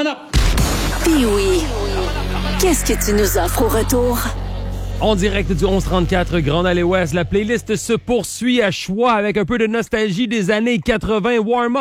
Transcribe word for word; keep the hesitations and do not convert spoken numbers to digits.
Puis oui, qu'est-ce que tu nous offres au retour? En direct du onze trente-quatre Grande Allée Ouest, la playlist se poursuit à choix avec un peu de nostalgie des années quatre-vingts. Warm Up.